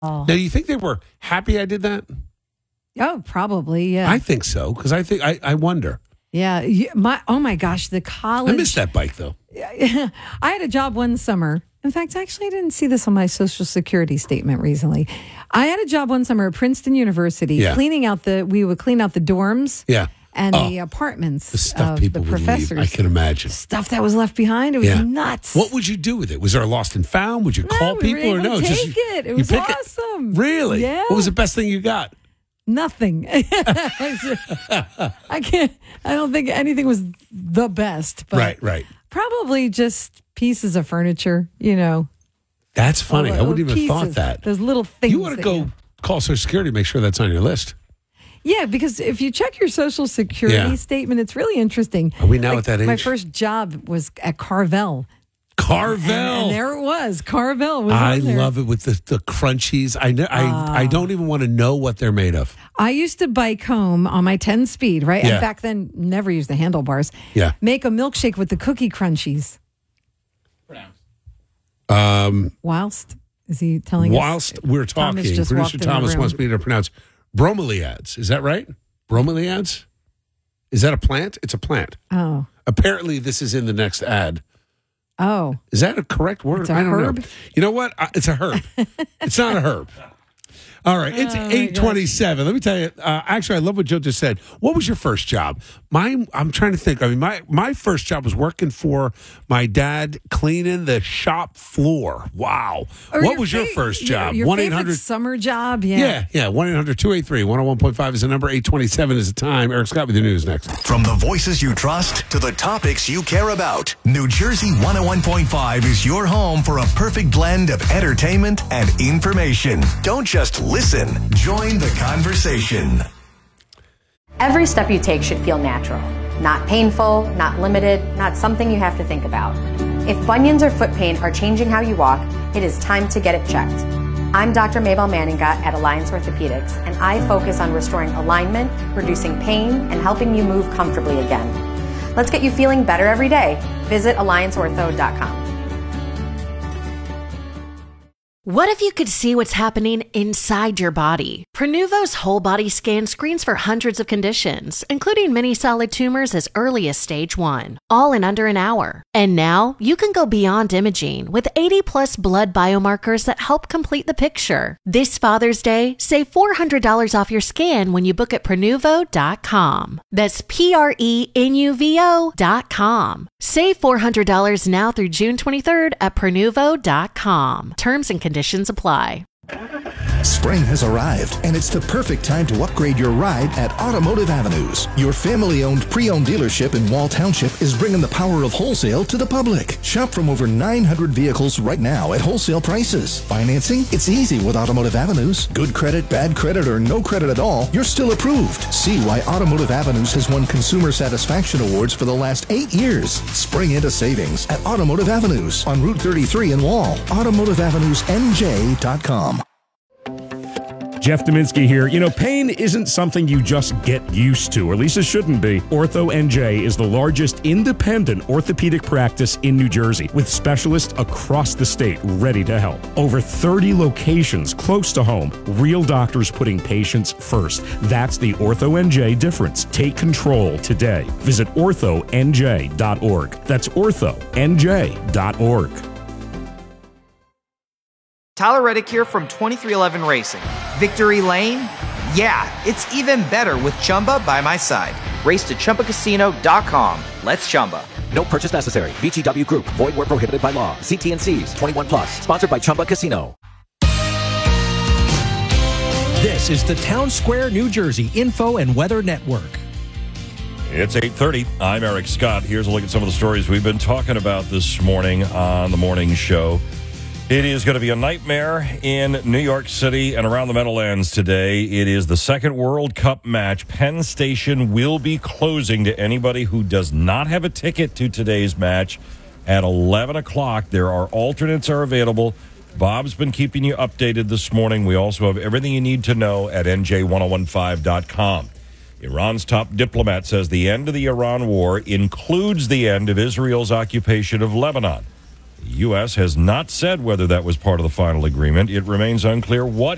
Now, do you think they were happy I did that? Oh, probably, yeah. I think so, because I wonder. Yeah. Oh, my gosh, the college. I missed that bike, though. I had a job one summer. In fact, actually, I didn't see this on my Social Security statement recently. I had a job one summer at Princeton University we would clean out the dorms. Yeah. And the apartments the stuff of people the professors. Would leave, I can imagine. Stuff that was left behind. It was nuts. What would you do with it? Was there a lost and found? Would you call people or no? Take it. It was awesome. Really? Yeah. What was the best thing you got? Nothing. I don't think anything was the best. But Right. Probably just pieces of furniture, That's funny. I wouldn't even thought that. Those little things. You want to go call Social Security, make sure that's on your list. Yeah, because if you check your Social Security statement, it's really interesting. Are we now at that age? My first job was at Carvel. Carvel. And there it was. Carvel was I on there. love it with the crunchies. I don't even want to know what they're made of. I used to bike home on my 10-speed, right? Yeah. And back then, never used the handlebars. Yeah. Make a milkshake with the cookie crunchies. Whilst? Is he telling us? Whilst we're talking, Thomas just walked producer in the Thomas room. wants me to pronounce bromeliads. Is that right? Bromeliads? Is that a plant? It's a plant. Oh. Apparently, this is in the next ad. Oh. Is that a correct word? It's a I don't herb? know. You know what? It's a herb. It's not a herb. All right, it's 8:27. Let me tell you. Actually, I love what Jill just said. What was your first job? I'm trying to think. I mean, my first job was working for my dad, cleaning the shop floor. Wow. What was your first job? Your favorite summer job? Yeah. Yeah. 1-800-283-101.5 is the number. 8:27 is the time. Eric Scott with the news next. From the voices you trust to the topics you care about, New Jersey 101.5 is your home for a perfect blend of entertainment and information. Don't just listen. Join the conversation. Every step you take should feel natural, not painful, not limited, not something you have to think about. If bunions or foot pain are changing how you walk, it is time to get it checked. I'm Dr. Mabel Manninga at Alliance Orthopedics, and I focus on restoring alignment, reducing pain, and helping you move comfortably again. Let's get you feeling better every day. Visit allianceortho.com. What if you could see what's happening inside your body? Prenuvo's whole body scan screens for hundreds of conditions, including many solid tumors as early as stage 1, all in under an hour. And now you can go beyond imaging with 80 plus blood biomarkers that help complete the picture. This Father's Day, save $400 off your scan when you book at Prenuvo.com. That's Prenuvo.com. Save $400 now through June 23rd at Prenuvo.com. Terms and conditions apply. Spring has arrived, and it's the perfect time to upgrade your ride at Automotive Avenues. Your family-owned pre-owned dealership in Wall Township is bringing the power of wholesale to the public. Shop from over 900 vehicles right now at wholesale prices. Financing? It's easy with Automotive Avenues. Good credit, bad credit, or no credit at all, you're still approved. See why Automotive Avenues has won Consumer Satisfaction Awards for the last 8 years. Spring into savings at Automotive Avenues on Route 33 in Wall. AutomotiveAvenuesNJ.com. Jeff Dominski here. You know, pain isn't something you just get used to, or at least it shouldn't be. Ortho NJ is the largest independent orthopedic practice in New Jersey, with specialists across the state ready to help. Over 30 locations close to home, real doctors putting patients first. That's the Ortho NJ difference. Take control today. Visit orthonj.org. That's orthonj.org. Tyler Reddick here from 2311 Racing. Victory Lane? Yeah, it's even better with Chumba by my side. Race to ChumbaCasino.com. Let's Chumba. No purchase necessary. VGW Group. Void where prohibited by law. See T&Cs. 21 plus. Sponsored by Chumba Casino. This is the Town Square, New Jersey Info and Weather Network. It's 8:30. I'm Eric Scott. Here's a look at some of the stories we've been talking about this morning on the morning show. It is going to be a nightmare in New York City and around the Meadowlands today. It is the second World Cup match. Penn Station will be closing to anybody who does not have a ticket to today's match at 11 o'clock. There are alternates are available. Bob's been keeping you updated this morning. We also have everything you need to know at NJ1015.com. Iran's top diplomat says the end of the Iran war includes the end of Israel's occupation of Lebanon. The U.S. has not said whether that was part of the final agreement. It remains unclear what